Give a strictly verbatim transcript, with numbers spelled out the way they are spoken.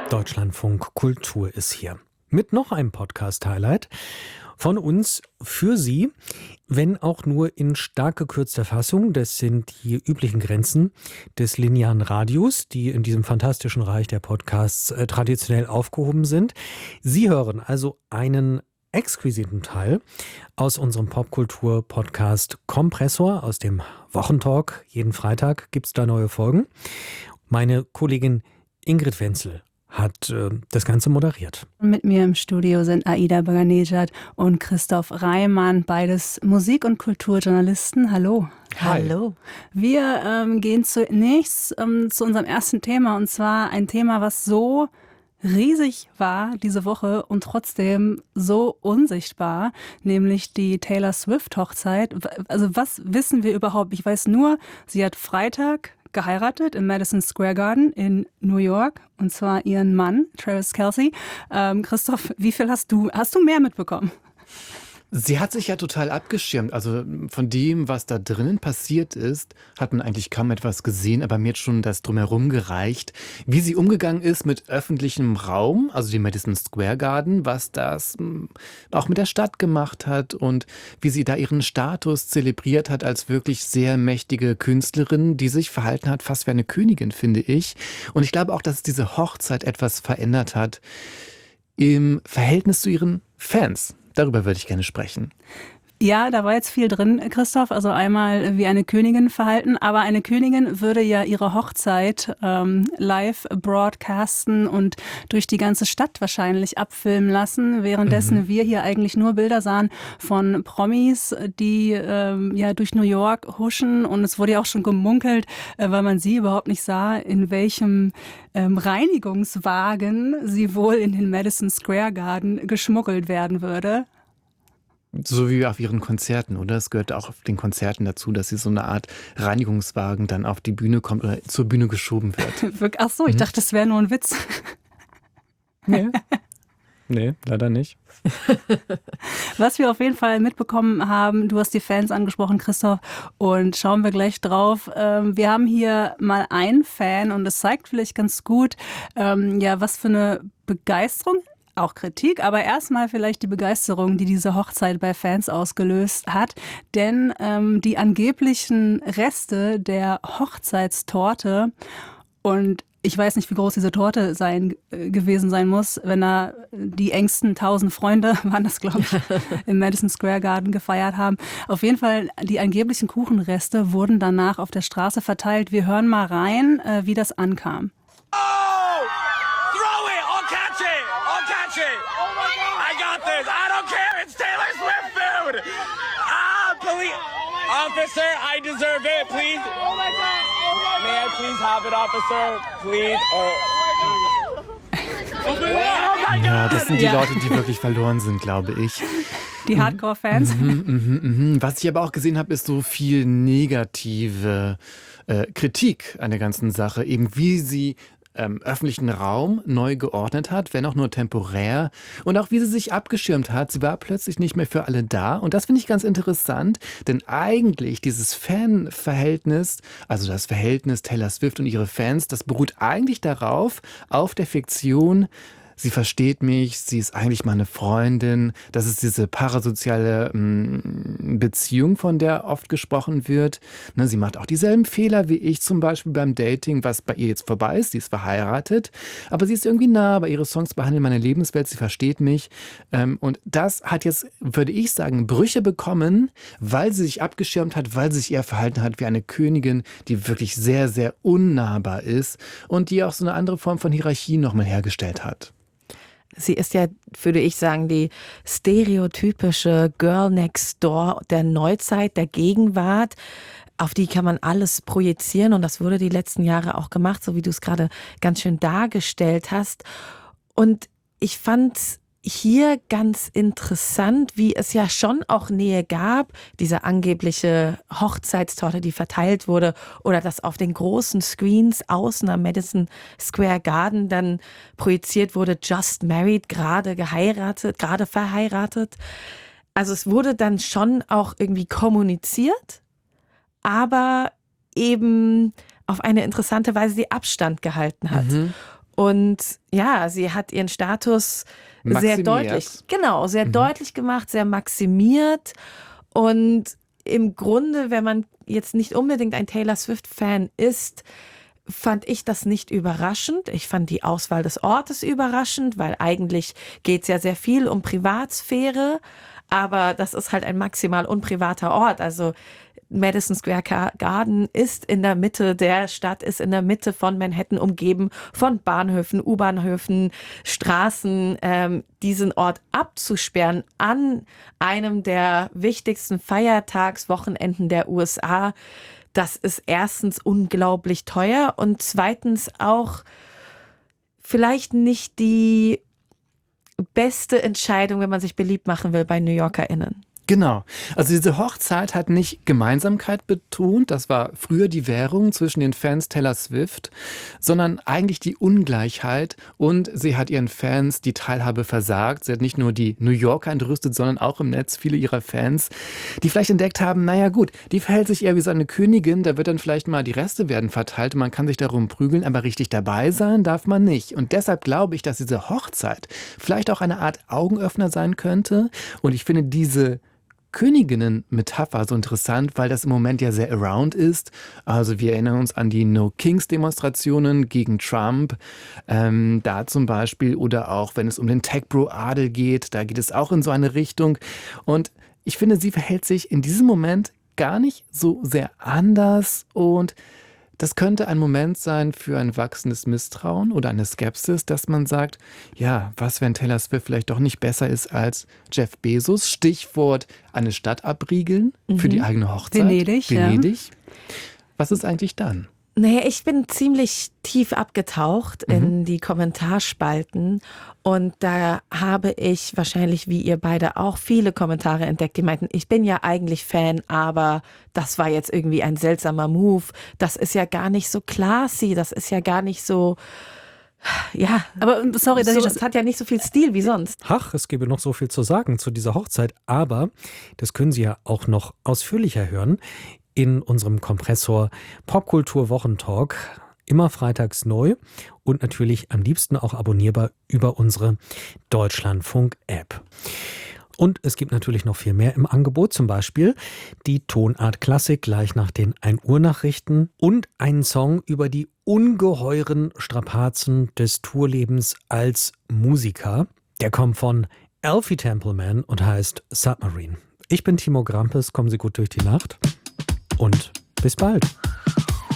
Deutschlandfunk Kultur ist hier. Mit noch einem Podcast-Highlight von uns für Sie, wenn auch nur in stark gekürzter Fassung. Das sind die üblichen Grenzen des linearen Radios, die in diesem fantastischen Reich der Podcasts äh, traditionell aufgehoben sind. Sie hören also einen exquisiten Teil aus unserem Popkultur-Podcast Kompressor, aus dem Wochentalk. Jeden Freitag gibt es da neue Folgen. Meine Kollegin Ingrid Wenzel hat äh, das Ganze moderiert. Mit mir im Studio sind Aida Baganejad und Christoph Reimann, beides Musik- und Kulturjournalisten. Hallo. Hi. Hallo. Wir ähm, gehen zunächst ähm, zu unserem ersten Thema, und zwar ein Thema, was so riesig war diese Woche und trotzdem so unsichtbar, nämlich die Taylor Swift-Hochzeit. Also was wissen wir überhaupt? Ich weiß nur, sie hat Freitag geheiratet im Madison Square Garden in New York, und zwar ihren Mann, Travis Kelce. Ähm, Christoph, wie viel hast du, hast du mehr mitbekommen? Sie hat sich ja total abgeschirmt. Also von dem, was da drinnen passiert ist, hat man eigentlich kaum etwas gesehen, aber mir hat schon das Drumherum gereicht. Wie sie umgegangen ist mit öffentlichem Raum, also dem Madison Square Garden, was das auch mit der Stadt gemacht hat und wie sie da ihren Status zelebriert hat als wirklich sehr mächtige Künstlerin, die sich verhalten hat, fast wie eine Königin, finde ich. Und ich glaube auch, dass diese Hochzeit etwas verändert hat im Verhältnis zu ihren Fans. Darüber würde ich gerne sprechen. Ja, da war jetzt viel drin, Christoph. Also einmal wie eine Königin verhalten, aber eine Königin würde ja ihre Hochzeit ähm, live broadcasten und durch die ganze Stadt wahrscheinlich abfilmen lassen, währenddessen mhm. wir hier eigentlich nur Bilder sahen von Promis, die ähm, ja durch New York huschen, und es wurde ja auch schon gemunkelt, äh, weil man sie überhaupt nicht sah, in welchem ähm, Reinigungswagen sie wohl in den Madison Square Garden geschmuggelt werden würde. So wie auf ihren Konzerten, oder? Es gehört auch auf den Konzerten dazu, dass sie so eine Art Reinigungswagen dann auf die Bühne kommt oder zur Bühne geschoben wird. Ach so, ich mhm. dachte, das wäre nur ein Witz. Nee. Nee, leider nicht. Was wir auf jeden Fall mitbekommen haben, du hast die Fans angesprochen, Christoph, und schauen wir gleich drauf. Wir haben hier mal einen Fan, und das zeigt vielleicht ganz gut, ja, was für eine Begeisterung, auch Kritik, aber erstmal vielleicht die Begeisterung, die diese Hochzeit bei Fans ausgelöst hat. Denn ähm, die angeblichen Reste der Hochzeitstorte, und ich weiß nicht, wie groß diese Torte sein, äh, gewesen sein muss, wenn da die engsten tausend Freunde, waren das, glaube ich, im Madison Square Garden gefeiert haben. Auf jeden Fall, die angeblichen Kuchenreste wurden danach auf der Straße verteilt. Wir hören mal rein, äh, wie das ankam. Oh! Throw it! I'll catch it! I'll catch it! Oh my God! I got this! I don't care! It's Taylor Swift food! Ah, police! Officer, I deserve it, please! Oh my God! Oh my God! May I please have it, officer? Please? Oh. Oh my God! Ja, das sind die Ja. Leute, die wirklich verloren sind, glaube ich. Die Hardcore-Fans. Mhm, mhm, mhm. Was ich aber auch gesehen habe, ist so viel negative äh, Kritik an der ganzen Sache. Eben wie sie ähm, öffentlichen Raum neu geordnet hat, wenn auch nur temporär. Und auch wie sie sich abgeschirmt hat. Sie war plötzlich nicht mehr für alle da. Und das finde ich ganz interessant, denn eigentlich dieses Fanverhältnis, also das Verhältnis Taylor Swift und ihre Fans, das beruht eigentlich darauf, auf der Fiktion, sie versteht mich, sie ist eigentlich meine Freundin. Das ist diese parasoziale mh, Beziehung, von der oft gesprochen wird. Ne, sie macht auch dieselben Fehler wie ich, zum Beispiel beim Dating, was bei ihr jetzt vorbei ist. Sie ist verheiratet, aber sie ist irgendwie nah, aber ihre Songs behandeln meine Lebenswelt, sie versteht mich. Ähm, und das hat jetzt, würde ich sagen, Brüche bekommen, weil sie sich abgeschirmt hat, weil sie sich eher verhalten hat wie eine Königin, die wirklich sehr, sehr unnahbar ist und die auch so eine andere Form von Hierarchie nochmal hergestellt hat. Sie ist ja, würde ich sagen, die stereotypische Girl Next Door der Neuzeit, der Gegenwart. Auf die kann man alles projizieren, und das wurde die letzten Jahre auch gemacht, so wie du es gerade ganz schön dargestellt hast. Und ich fand hier ganz interessant, wie es ja schon auch Nähe gab, diese angebliche Hochzeitstorte, die verteilt wurde, oder dass auf den großen Screens außen am Madison Square Garden dann projiziert wurde, just married, gerade geheiratet, gerade verheiratet. Also es wurde dann schon auch irgendwie kommuniziert, aber eben auf eine interessante Weise, die Abstand gehalten hat. Mhm. Und ja, sie hat ihren Status sehr Maximiert. deutlich, genau, sehr mhm. deutlich gemacht, sehr maximiert. Und im Grunde, wenn man jetzt nicht unbedingt ein Taylor Swift-Fan ist, fand ich das nicht überraschend. Ich fand die Auswahl des Ortes überraschend, weil eigentlich geht es ja sehr viel um Privatsphäre, aber das ist halt ein maximal unprivater Ort. Also Madison Square Garden ist in der Mitte der Stadt, ist in der Mitte von Manhattan umgeben von Bahnhöfen, U-Bahnhöfen, Straßen. Ähm, diesen Ort abzusperren an einem der wichtigsten Feiertagswochenenden der U S A, das ist erstens unglaublich teuer und zweitens auch vielleicht nicht die beste Entscheidung, wenn man sich beliebt machen will bei New YorkerInnen. Genau. Also diese Hochzeit hat nicht Gemeinsamkeit betont, das war früher die Währung zwischen den Fans Taylor Swift, sondern eigentlich die Ungleichheit und sie hat ihren Fans die Teilhabe versagt. Sie hat nicht nur die New Yorker entrüstet, sondern auch im Netz viele ihrer Fans, die vielleicht entdeckt haben, naja gut, die verhält sich eher wie so eine Königin, da wird dann vielleicht mal die Reste werden verteilt, man kann sich darum prügeln, aber richtig dabei sein darf man nicht. Und deshalb glaube ich, dass diese Hochzeit vielleicht auch eine Art Augenöffner sein könnte und ich finde diese Königinnen-Metapher so interessant, weil das im Moment ja sehr around ist. Also wir erinnern uns an die No-Kings-Demonstrationen gegen Trump, ähm, da zum Beispiel, oder auch wenn es um den Tech-Bro-Adel geht, da geht es auch in so eine Richtung. Und ich finde, sie verhält sich in diesem Moment gar nicht so sehr anders und das könnte ein Moment sein für ein wachsendes Misstrauen oder eine Skepsis, dass man sagt, ja, was, wenn Taylor Swift vielleicht doch nicht besser ist als Jeff Bezos? Stichwort eine Stadt abriegeln mhm. für die eigene Hochzeit. Venedig, Venedig. Ja. Was ist eigentlich dann? Naja, ich bin ziemlich tief abgetaucht mhm. in die Kommentarspalten und da habe ich wahrscheinlich, wie ihr beide auch, viele Kommentare entdeckt, die meinten, ich bin ja eigentlich Fan, aber das war jetzt irgendwie ein seltsamer Move. Das ist ja gar nicht so classy, das ist ja gar nicht so, ja, aber sorry, dass so, ich das das hat ja nicht so viel Stil wie sonst. Ach, es gäbe noch so viel zu sagen zu dieser Hochzeit, aber das können Sie ja auch noch ausführlicher hören in unserem Kompressor Popkultur Wochentalk, immer freitags neu und natürlich am liebsten auch abonnierbar über unsere Deutschlandfunk-App. Und es gibt natürlich noch viel mehr im Angebot, zum Beispiel die Tonart Klassik gleich nach den ein Uhr Nachrichten und einen Song über die ungeheuren Strapazen des Tourlebens als Musiker. Der kommt von Alfie Templeman und heißt Submarine. Ich bin Timo Grampes, kommen Sie gut durch die Nacht und bis bald.